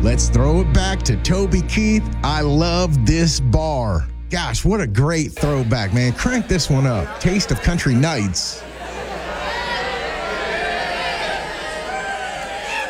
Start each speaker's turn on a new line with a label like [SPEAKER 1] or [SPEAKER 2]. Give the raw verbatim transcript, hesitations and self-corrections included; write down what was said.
[SPEAKER 1] Let's throw it back to Toby Keith. I love this bar. Gosh, what a great throwback, man. Crank this one up. Taste of Country Nights.